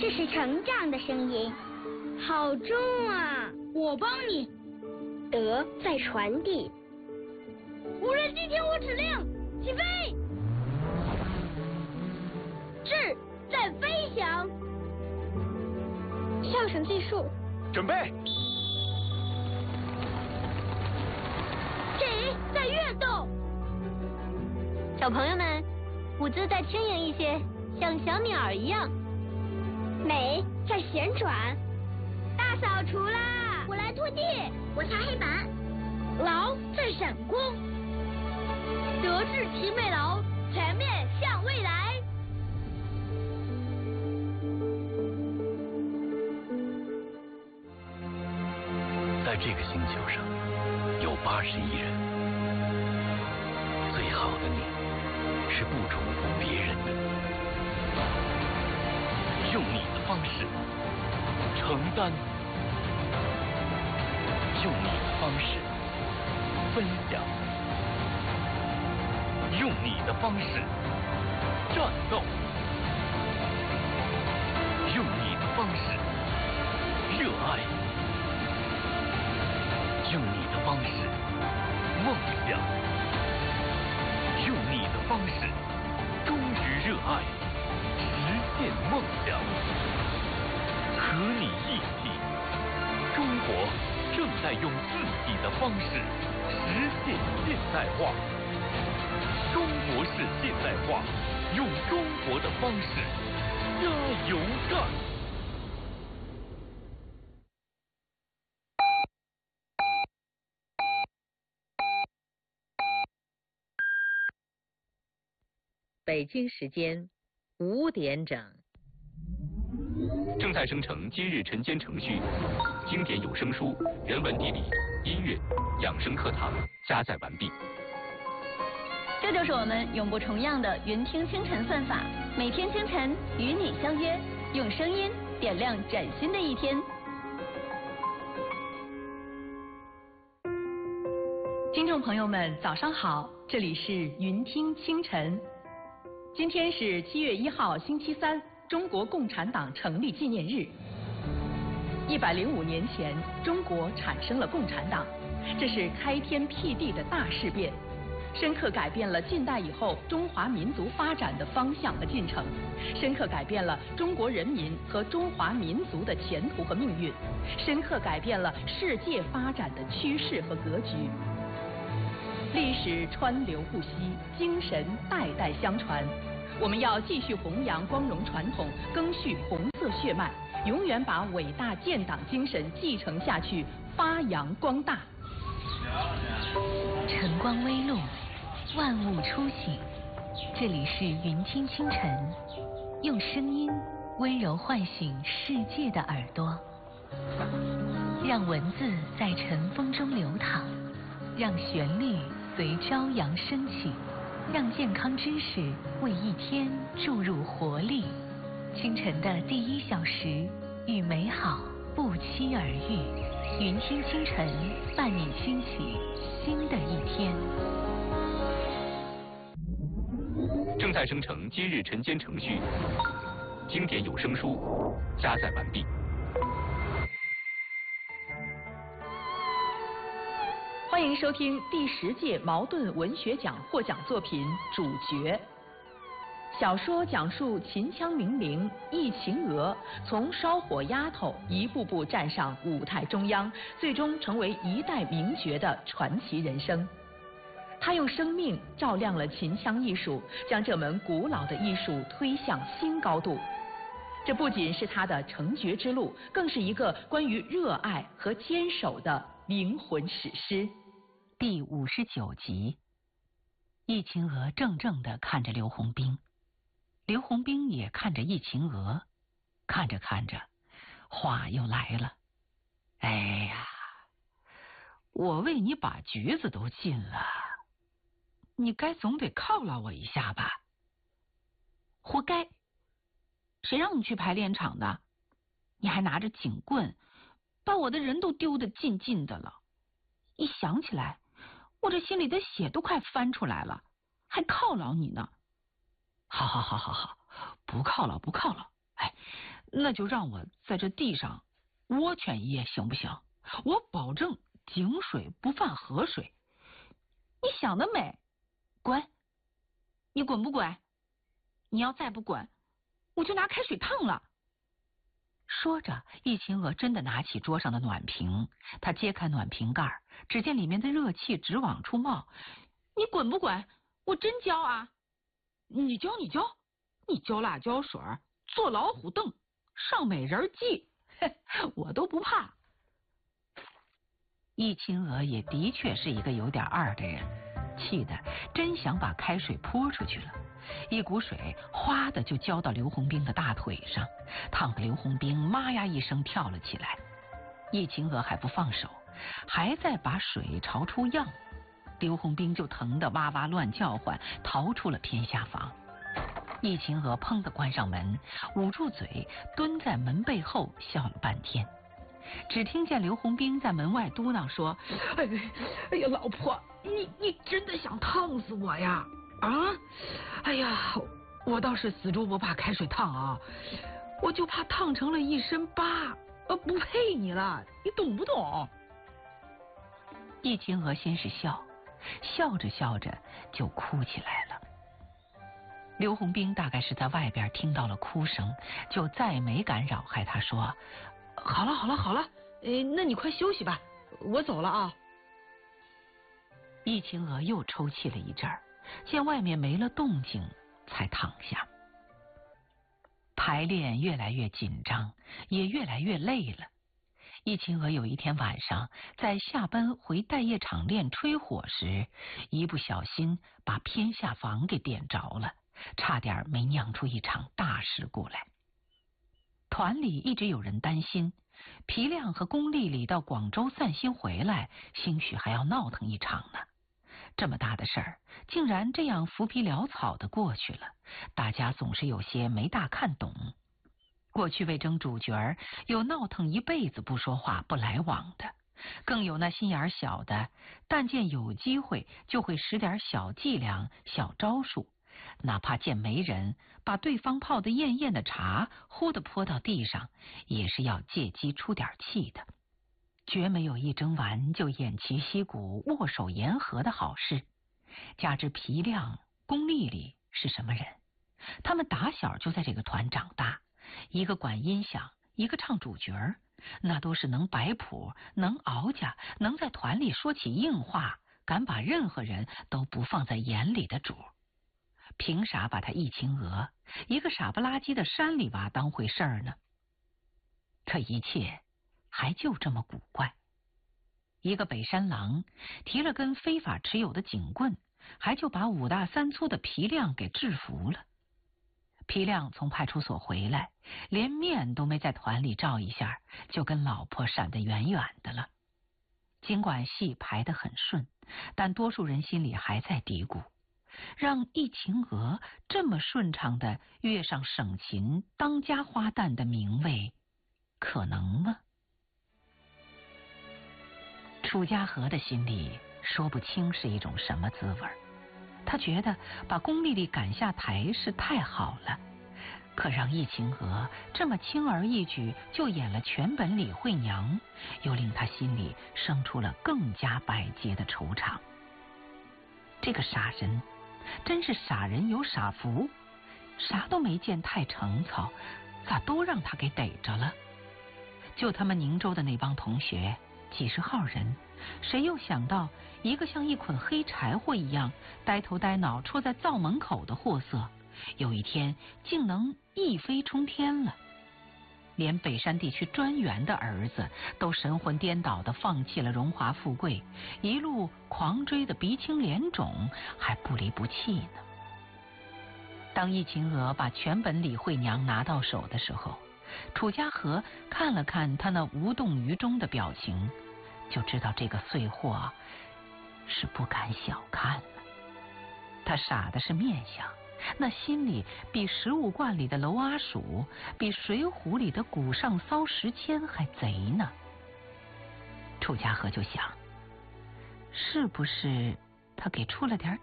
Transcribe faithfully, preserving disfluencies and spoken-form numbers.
这是成长的声音。好重啊！ 我帮你。 德在传递。 无人机听我指令，起飞。智在飞翔。 上升技术。 准备。 己在跃动。 小朋友们，舞姿再轻盈一些，像小鸟一样。 美在旋转。 大扫除啦！ 我来拖地， 我擦黑板。劳在闪光。德智体美劳，全面向未来。 在这个星球上有八十亿人，最好的你是不重复别人的，用你的方式承担，用你的方式分享，用你的方式战斗，用你的方式热爱，用你的方式梦想，用你的方式忠于热爱，实现梦想。和你一起，中国正在用自己的方式实现现代化。中国式现代化，用中国的方式加油干！ 北京时间五点整。 正在生成今日晨间程序，经典有声书、人文地理、音乐、养生课堂加载完毕。 这就是我们永不重样的云听清晨算法，每天清晨与你相约，用声音点亮崭新的一天。 听众朋友们，早上好，这里是云听清晨。今天是七月一号，星期三，中国共产党成立纪念日。一百零五年前，中国产生了共产党，这是开天辟地的大事变，深刻改变了近代以后中华民族发展的方向和进程，深刻改变了中国人民和中华民族的前途和命运，深刻改变了世界发展的趋势和格局。历史川流不息，精神代代相传。我们要继续弘扬光荣传统，赓续红色血脉，永远把伟大建党精神继承下去，发扬光大。 晨光微露，万物初醒。这里是云听清晨，用声音温柔唤醒世界的耳朵，让文字在晨风中流淌，让旋律随朝阳升起，让健康知识为一天注入活力。清晨的第一小时，与美好不期而遇。云听清晨，伴你兴起新的一天。 正在生成今日晨间程序，经典有声书加载完毕。 欢迎收听第十届茅盾文学奖获奖作品《主角》。小说讲述秦腔名伶易秦娥从烧火丫头一步步站上舞台中央，最终成为一代名角的传奇人生。她用生命照亮了秦腔艺术，将这门古老的艺术推向新高度。这不仅是她的成角之路，更是一个关于热爱和坚守的灵魂史诗。 第五十九集，易秦娥怔怔地看着刘洪兵，刘洪兵也看着易秦娥，看着看着，话又来了。哎呀，我为你把局子都进了，你该总得犒劳我一下吧？活该！谁让你去排练场的？你还拿着警棍，把我的人都丢得尽尽的了。一想起来，我这心里的血都快翻出来了，还犒劳你呢。好好好好好，不犒劳不犒劳。哎， 那就让我在这地上窝圈一夜行不行？我保证井水不犯河水。 你想得美！滚！你滚不滚？你要再不滚，我就拿开水烫了。 说着，易秦娥真的拿起桌上的暖瓶，她揭开暖瓶盖，只见里面的热气直往出冒。 你滚不滚？我真浇啊！ 你浇你浇，你浇辣椒水，坐老虎凳，上美人计，我都不怕。易秦娥也的确是一个有点二的人，气得真想把开水泼出去了。一股水哗的就浇到刘洪兵的大腿上，烫得刘洪兵妈呀一声跳了起来。易秦娥还不放手，还在把水朝出漾，刘洪兵就疼得哇哇乱叫唤，逃出了偏下房。易秦娥砰的关上门，捂住嘴，蹲在门背后笑了半天。只听见刘洪兵在门外嘟囔说：“哎，哎呀，老婆，你你真的想烫死我呀？啊，哎呀，我倒是死猪不怕开水烫啊，我就怕烫成了一身疤，呃，不配你了，你懂不懂？”易秦娥先是笑，笑着笑着就哭起来了。刘洪兵大概是在外边听到了哭声，就再没敢扰害他，说：“好了好了好了，呃，那你快休息吧，我走了啊。”易秦娥又抽泣了一阵儿，见外面没了动静，才躺下。排练越来越紧张，也越来越累了。易秦娥有一天晚上在下班回待业场练吹火时，一不小心把偏下房给点着了，差点没酿出一场大事故来。团里一直有人担心皮亮和龚丽丽到广州散心回来，兴许还要闹腾一场呢。这么大的事儿，竟然这样浮皮潦草的过去了，大家总是有些没大看懂。过去为争主角，有闹腾一辈子不说话不来往的，更有那心眼小的，但见有机会就会使点小伎俩、小招数，哪怕见没人，把对方泡得艳艳的茶忽地泼到地上，也是要借机出点气的。绝没有一争完就偃旗息鼓、握手言和的好事。加之皮亮、龚丽丽是什么人？他们打小就在这个团长大，一个管音响，一个唱主角，那都是能摆谱、能熬家、能在团里说起硬话，敢把任何人都不放在眼里的主。凭啥把他易秦娥一个傻不拉几的山里娃当回事儿呢？这一切还就这么古怪。一个北山狼提了根非法持有的警棍，还就把五大三粗的皮亮给制服了。皮亮从派出所回来，连面都没在团里照一下，就跟老婆闪得远远的了。尽管戏排得很顺，但多数人心里还在嘀咕，让易秦娥这么顺畅的跃上省琴当家花旦的名位，可能吗？楚家河的心里说不清是一种什么滋味，他觉得把龚丽丽赶下台是太好了，可让易秦娥这么轻而易举就演了全本李慧娘，又令他心里生出了更加百结的惆怅。这个傻人真是傻人有傻福，啥都没见太成操，咋都让他给逮着了？就他们宁州的那帮同学几十号人，谁又想到一个像一捆黑柴火一样呆头呆脑戳在灶门口的货色，有一天竟能一飞冲天了？连北山地区专员的儿子都神魂颠倒的放弃了荣华富贵，一路狂追的鼻青脸肿，还不离不弃呢。当易秦娥把全本李慧娘拿到手的时候，楚家河看了看他那无动于衷的表情，就知道这个碎货是不敢小看了。他傻的是面相，那心里比十五贯里的娄阿鼠，比水浒里的古上骚时迁还贼呢。楚家河就想，是不是他给出了点